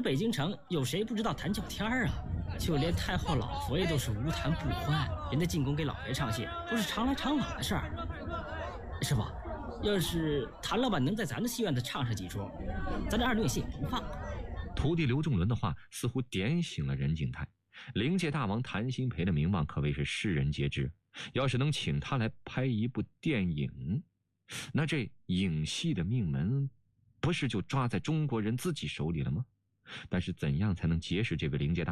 北京城有谁不知道谭叫天啊？就连太后老佛爷都是无弹不欢，人家进宫给老爷唱戏都是常来常往的事儿。师傅，要是谭老板能在咱的戏院子唱上几出，咱这二顿戏不放。 徒弟刘仲伦的话似乎点醒了任景泰，灵界大王谭鑫培的名望可谓是世人皆知，要是能请他来拍一部电影，那这影戏的命门不是就抓在中国人自己手里了吗？但是怎样才能结识这位灵界大